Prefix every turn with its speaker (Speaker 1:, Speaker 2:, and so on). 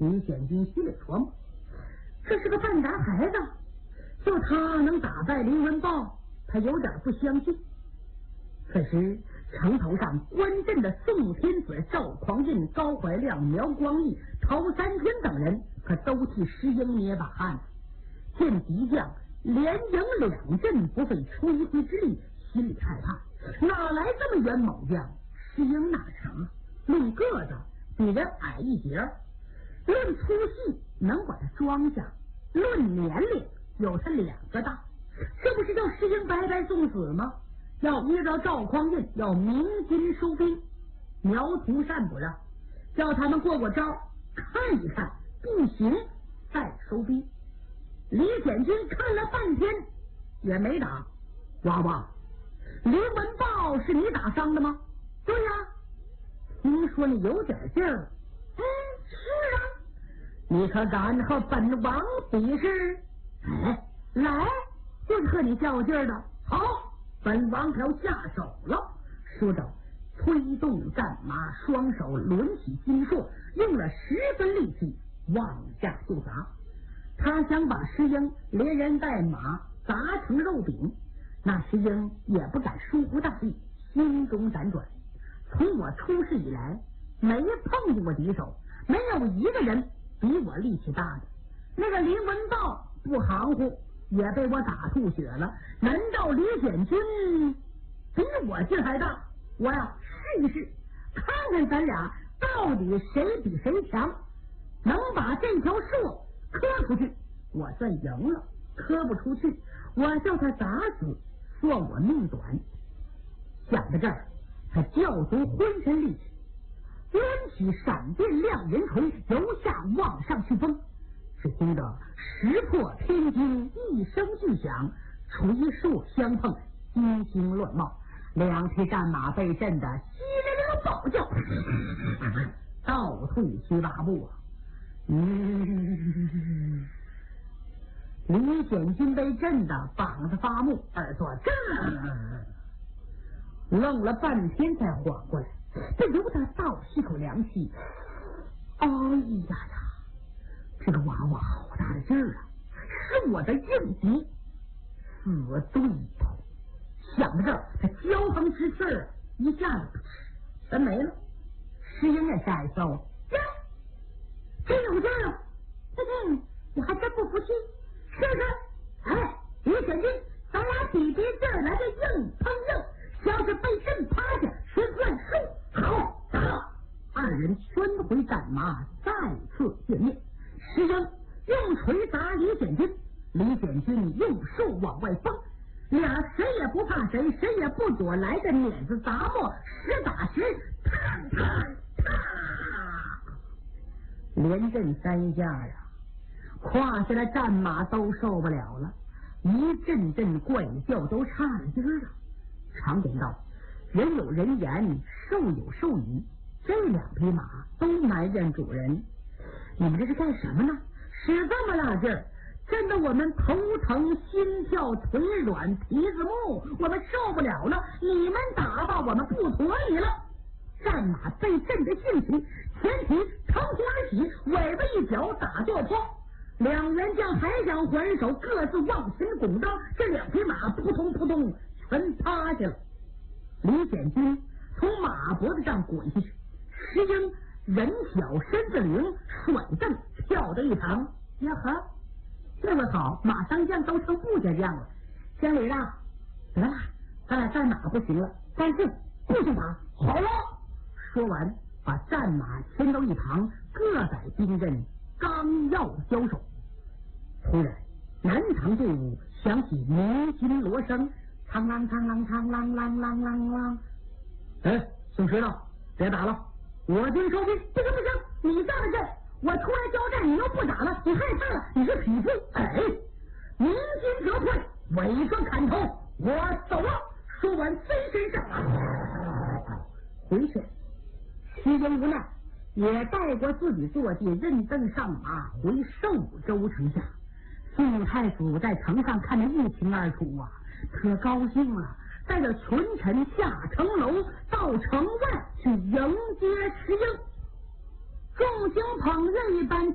Speaker 1: 李显军心里琢磨，这是个半打孩子，就他能打败林文豹，他有点不相信。此时城头上关镇的宋天子、赵匡胤、高怀亮、苗光义、陶三天等人可都替石英捏把汗。见敌将连赢2阵，不费吹灰之力，心里害怕。哪来这么员猛将？石英哪成啊？论个子比人矮一截，论粗细能把他装下，论年龄有他2个大，这不是叫石英白白送死吗？要依照赵匡胤，要鸣金收兵，苗同善不让，叫他们过招，看一看，不行再收兵。李显军看了半天也没打。娃娃，林文豹是你打伤的吗？对呀。听说你有点劲儿。是啊。你可敢和本王比试？来，就是和你较劲儿的。好，本王可要下手了。说着催动战马，双手抡起金槊，用了10分力气往下就砸。他想把石英连人带马砸成肉饼，那石英也不敢疏忽大意，心中辗转。从我出世以来，没碰见过敌手，没有一个人比我力气大的。那个林文豹不含糊，也被我打吐血了。难道李显军比我劲还大？我呀试一试，看看咱俩到底谁比谁强。能把这条槊磕出去，我算赢了；磕不出去，我叫他砸死，算我命短。想到这儿，他叫足浑身力气，抡起闪电亮人锤，由下往上去锋。只听得石破天惊，一声巨响，锤槊相碰，金星乱冒，2匹战马被震得稀里里暴叫，倒退7、8步啊！李显军被震得膀子发木，耳朵愣了半天才缓过来，这由他倒吸口凉气。哎呀呀，这个娃娃好大的劲儿啊，是我的应敌，死对头。想到这儿，他焦横直气儿，一下子全没了。石英也吓一跳，真有劲儿啊！我还真不服气，试试。李显军，咱俩比劲儿来个硬碰硬，要是被震趴下，谁算数？好，打！2人圈回战马，再次见面。石英用锤砸李显军，李显军用槊往外放，俩谁也不怕谁，谁也不躲，来个碾子砸磨，10打10，啪啪啪，连震3下呀！胯下的战马都受不了了，一阵阵怪叫都差了劲儿了。常言道，人有人言，兽有兽语，这2匹马都埋怨主人。你们这是干什么呢？使这么大劲儿，震得我们头疼心跳腿软皮子木，我们受不了了。你们打吧，我们不妥你了。战马被震得兴起，前蹄腾空而起，尾巴一脚打掉坡。2员将还想还手，各自往前拱刀，这2匹马扑通扑通全趴下了。李显军从马脖子上滚下去，石英人小身子灵，甩蹬跳到一旁。呀呵，这回好，马上将都成部下将了。县委让得了，咱俩战马不行了，但是不许打。好了，说完把战马牵到一旁，各载兵刃，刚要交手，突然南唐队伍响起鸣金锣声，苍啷苍啷苍啷啷啷啷啷。宋师道，别打了，我军收兵。不行不行，你上了阵，我出来交战，你又不打了，你害怕了，你是匹夫。鸣金折退，尾双砍头，我走了。说完飞身上马回去。石英无奈，也带过自己坐骑，认凳上马回寿州城下。宋太祖在城上看得一清二楚啊，可高兴了，带着群臣下城楼，到城外去迎接石英。众星捧月一般